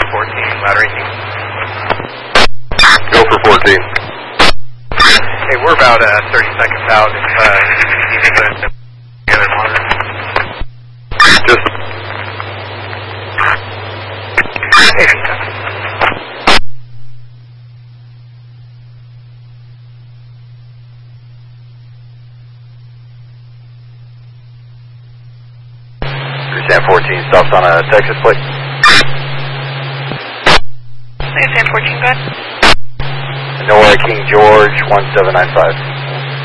14, ladder 18. Go for 14. Hey, we're about 30 seconds out. If you need to the other monitor. Just. Hey, San 14 stops on a Texas plate. San 14, go ahead. Nora King George 1795.